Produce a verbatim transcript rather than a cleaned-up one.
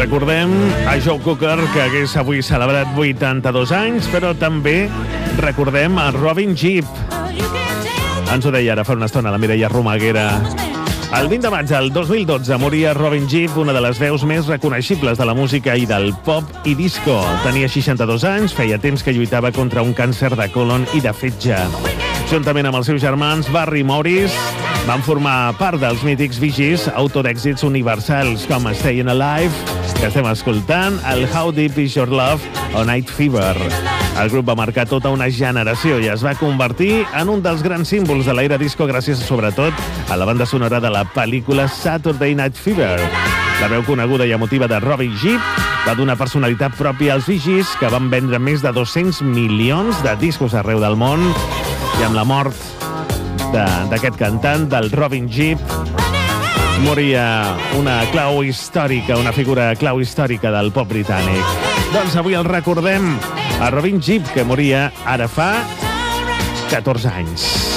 Recordem a Joe Cocker, que hagués avui celebrat vuitanta-dos anys, però també recordem a Robin Gibb. Ens ho deia ara fa una estona la Mireia Romaguera. El vint de maig del dos mil dotze moria Robin Gibb, una de les veus més reconeixibles de la música i del pop i disco. Tenia seixanta-dos anys, feia temps que lluitava contra un càncer de colon i de fetge. Juntament amb els seus germans Barry i Maurice, van formar part dels mítics Bee Gees, autor d'èxits universals com Stayin' Alive, que estem escoltant, el How Deep Is Your Love o Night Fever. El grup va marcar tota una generació i es va convertir en un dels grans símbols de l'era disco gràcies, sobretot, a la banda sonora de la pel·lícula Saturday Night Fever. La veu coneguda i emotiva de Robin Gibb va donar personalitat pròpia als Bee Gees, que van vendre més de dos-cents milions de discos arreu del món, i amb la mort d'aquest cantant, del Robin Gibb, moria una clau històrica, una figura clau històrica del pop britànic. Doncs avui el recordem a Robin Gibb, que moria ara fa catorze anys.